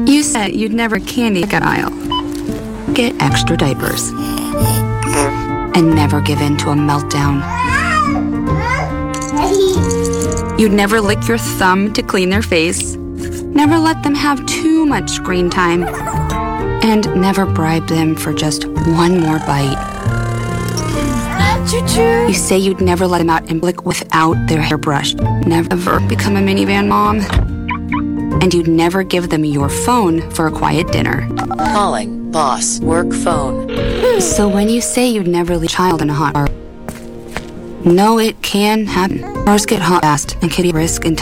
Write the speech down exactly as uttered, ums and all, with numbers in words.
You said you'd never candy at aisle, get extra diapers, and never give in to a meltdown. You'd never lick your thumb to clean their face, never let them have too much screen time, and never bribe them for just one more bite. You say you'd never let them out in public without their hair brushed, never become a minivan mom, and you'd never give them your phone for a quiet dinner. Calling boss work phone. So when you say you'd never leave a child in a hot car, no, it can happen. Cars get hot fast and kitty risk and